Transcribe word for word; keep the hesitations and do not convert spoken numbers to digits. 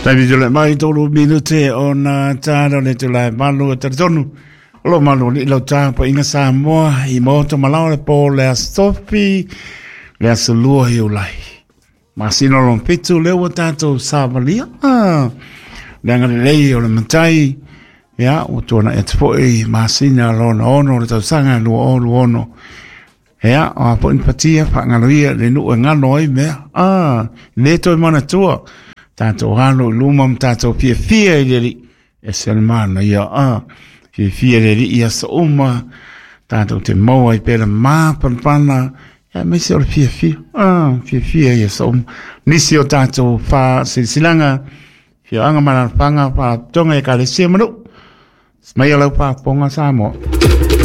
Tavi tula mai tolu minute o na tāra le tula malu e taritonu. Olo malu ni ilo tā pa inga sā moa i moto malau le po le astofi le asalua hi ulai. Masino lon pitu leo tātou sā malia. Le anga le lei o le matai. Ya, o tōna e te poi masina lona ono le tau sanga lua o lua ono. Ya, o a po in patia pa ngaloia le nu e ngano ai mea. Ah, le toi mana tua. Tātou halo lumam tātou pia fia i leri e Salmana ia a pia fia leri ia sa uma tātou te maua i pera mā panpana ia mesi o le pia fia a pia fia ia sa uma nisi o tātou wha silsilanga pia anga mana panga pa tonga e ka le sia manu smai alau pa ponga sa mo